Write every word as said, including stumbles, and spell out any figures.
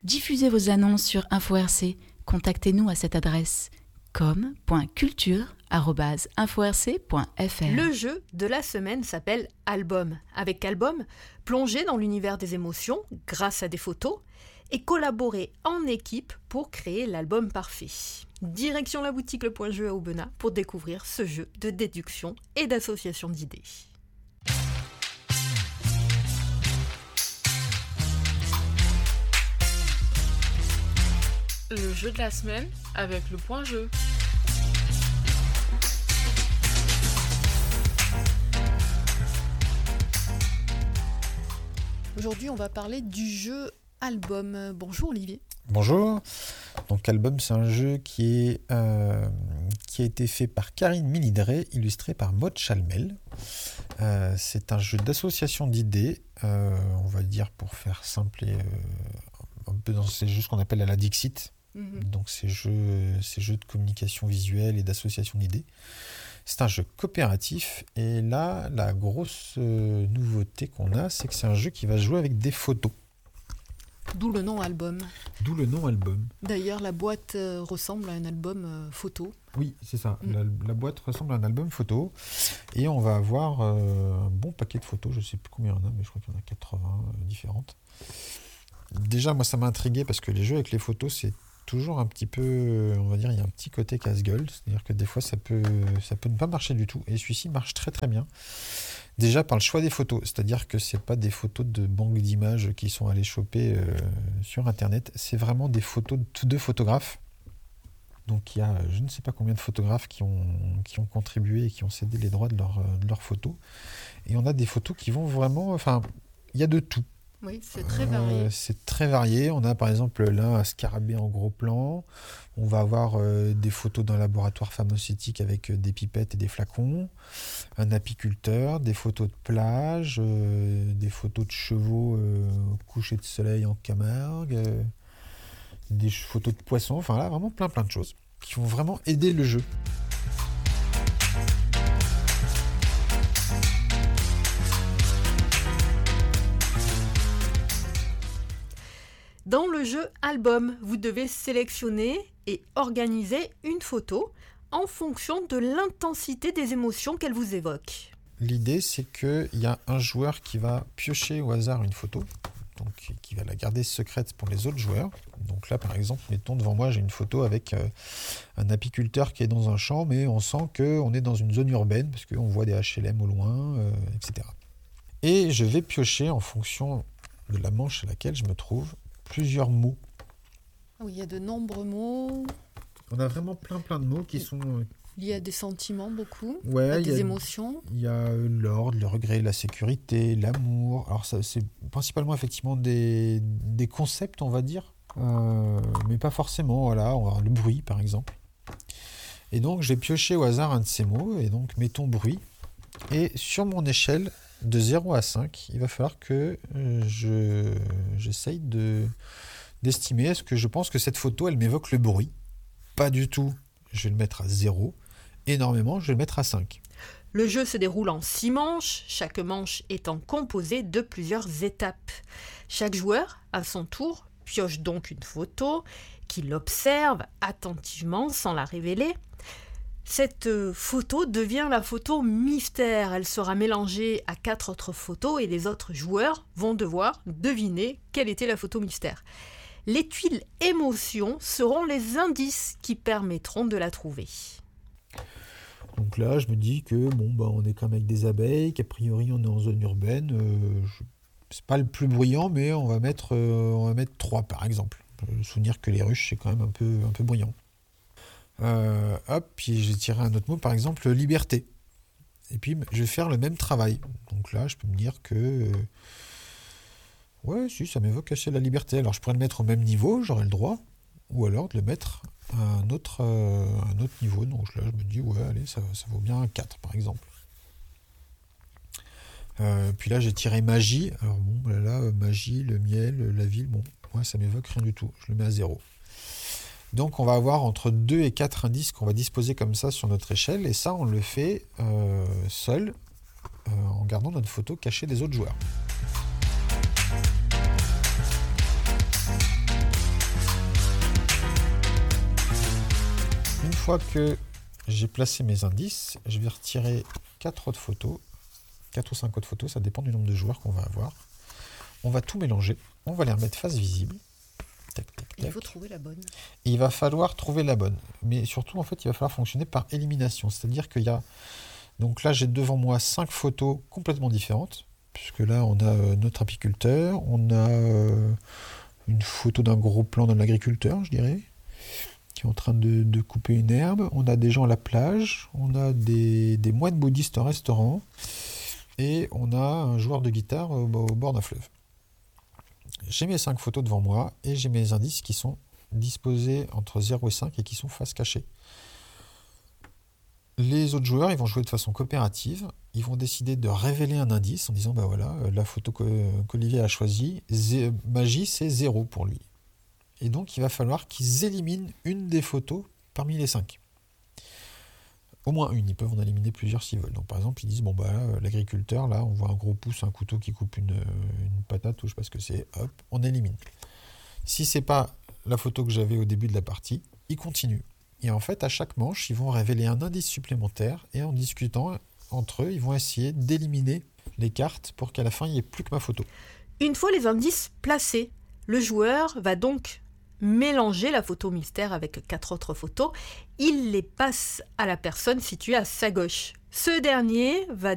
Diffusez vos annonces sur Info R C. Contactez-nous à cette adresse com point culture arobase info r c point f r. Le jeu de la semaine s'appelle Album. Avec Album, plongez dans l'univers des émotions grâce à des photos et collaborez en équipe pour créer l'album parfait. Direction la boutique Le Point Jeu à Aubenas pour découvrir ce jeu de déduction et d'association d'idées. Le jeu de la semaine avec Le Point Jeu. Aujourd'hui, on va parler du jeu Album. Bonjour Olivier. Bonjour. Donc Album, c'est un jeu qui, est, euh, qui a été fait par Karine Milidré, illustré par Maud Chalmel. Euh, c'est un jeu d'association d'idées, euh, on va dire pour faire simple, et, euh, un peu dans ces jeux qu'on appelle à la Dixit. Mmh. Donc ces jeux, ces jeux de communication visuelle et d'association d'idées. C'est un jeu coopératif et là, la grosse euh, nouveauté qu'on a, c'est que c'est un jeu qui va se jouer avec des photos. D'où le nom Album. D'où le nom Album. D'ailleurs, la boîte euh, ressemble à un album euh, photo. Oui, c'est ça. Mm. La, la boîte ressemble à un album photo. Et on va avoir euh, un bon paquet de photos. Je ne sais plus combien il y en a, mais je crois qu'il y en a quatre-vingts euh, différentes. Déjà, moi, ça m'a intrigué parce que les jeux avec les photos, c'est toujours un petit peu, on va dire, il y a un petit côté casse-gueule. C'est-à-dire que des fois, ça peut, ça peut ne pas marcher du tout. Et celui-ci marche très très bien. Déjà par le choix des photos, c'est-à-dire que c'est pas des photos de banques d'images qui sont allées choper euh, sur internet, c'est vraiment des photos de deux photographes. Donc il y a je ne sais pas combien de photographes qui ont, qui ont contribué et qui ont cédé les droits de, leur, de leurs photos. Et on a des photos qui vont vraiment, enfin, il y a de tout. Oui, c'est très varié. Euh, c'est très varié. On a par exemple là un scarabée en gros plan. On va avoir euh, des photos d'un laboratoire pharmaceutique avec euh, des pipettes et des flacons. Un apiculteur, des photos de plage, euh, des photos de chevaux euh, couchés de soleil en Camargue, euh, des photos de poissons. Enfin là, vraiment plein plein de choses qui vont vraiment aider le jeu. Dans le jeu Album, vous devez sélectionner et organiser une photo en fonction de l'intensité des émotions qu'elle vous évoque. L'idée, c'est qu'il y a un joueur qui va piocher au hasard une photo, donc qui va la garder secrète pour les autres joueurs. Donc là, par exemple, mettons devant moi, j'ai une photo avec euh, un apiculteur qui est dans un champ, mais on sent qu'on est dans une zone urbaine, parce qu'on voit des H L M au loin, euh, et cetera. Et je vais piocher en fonction de la manche à laquelle je me trouve, plusieurs mots. Oui, il y a de nombreux mots. On a vraiment plein plein de mots qui sont... Il y a des sentiments beaucoup, ouais, des il y a, émotions. Il y a l'ordre, le regret, la sécurité, l'amour. Alors ça, c'est principalement effectivement des, des concepts, on va dire, euh, mais pas forcément. Voilà, on va avoir le bruit par exemple. Et donc j'ai pioché au hasard un de ces mots, et donc mettons bruit. Et sur mon échelle de zéro à cinq, il va falloir que euh, je, j'essaye de, d'estimer est-ce que je pense que cette photo, elle m'évoque le bruit. Pas du tout, je vais le mettre à zéro. Énormément, je vais le mettre à cinq. Le jeu se déroule en six manches, chaque manche étant composée de plusieurs étapes. Chaque joueur, à son tour, pioche donc une photo qu'il observe attentivement sans la révéler. Cette photo devient la photo mystère. Elle sera mélangée à quatre autres photos et les autres joueurs vont devoir deviner quelle était la photo mystère. Les tuiles émotions seront les indices qui permettront de la trouver. Donc là, je me dis que bon, bah, on est quand même avec des abeilles, qu'a priori on est en zone urbaine. Euh, je... C'est pas le plus bruyant, mais on va mettre, euh, on va mettre trois par exemple. Je me souvenir que les ruches, c'est quand même un peu, un peu bruyant. Euh, hop, puis j'ai tiré un autre mot, par exemple liberté. Et puis je vais faire le même travail. Donc là, je peux me dire que euh, ouais, si, ça m'évoque assez la liberté. Alors je pourrais le mettre au même niveau, j'aurais le droit, ou alors de le mettre à un autre, euh, un autre niveau. Donc là, je me dis ouais, allez, ça, ça vaut bien un quatre par exemple. Euh, puis là, j'ai tiré magie. Alors bon, là, là, magie, le miel, la ville, bon, ouais, ça m'évoque rien du tout. Je le mets à zéro. Donc on va avoir entre deux et quatre indices qu'on va disposer comme ça sur notre échelle, et ça on le fait euh, seul, euh, en gardant notre photo cachée des autres joueurs. fois que j'ai placé mes indices, je vais retirer quatre autres photos, quatre ou cinq autres photos, ça dépend du nombre de joueurs qu'on va avoir. On va tout mélanger, on va les remettre face visible. Tac, tac, tac. Il faut trouver la bonne. Et il va falloir trouver la bonne. Mais surtout, en fait, il va falloir fonctionner par élimination. C'est-à-dire qu'il y a... Donc là, j'ai devant moi cinq photos complètement différentes. Puisque là, on a euh, notre apiculteur, on a euh, une photo d'un gros plan d'un agriculteur, je dirais, qui est en train de, de couper une herbe. On a des gens à la plage, on a des, des moines bouddhistes au restaurant, et on a un joueur de guitare au, au bord d'un fleuve. J'ai mes cinq photos devant moi, et j'ai mes indices qui sont disposés entre zéro et cinq et qui sont face cachée. Les autres joueurs, ils vont jouer de façon coopérative. Ils vont décider de révéler un indice en disant, bah voilà, la photo qu'Olivier a choisie, zé- magie, c'est zéro pour lui. Et donc, il va falloir qu'ils éliminent une des photos parmi les cinq. Au moins une. Ils peuvent en éliminer plusieurs s'ils veulent. Donc, par exemple, ils disent, bon, bah, l'agriculteur, là, on voit un gros pouce, un couteau qui coupe une, une patate, ou je sais pas ce que c'est, hop, on élimine. Si c'est pas la photo que j'avais au début de la partie, ils continuent. Et en fait, à chaque manche, ils vont révéler un indice supplémentaire et en discutant entre eux, ils vont essayer d'éliminer les cartes pour qu'à la fin, il n'y ait plus que ma photo. Une fois les indices placés, le joueur va donc mélanger la photo mystère avec quatre autres photos. Il les passe à la personne située à sa gauche. Ce dernier va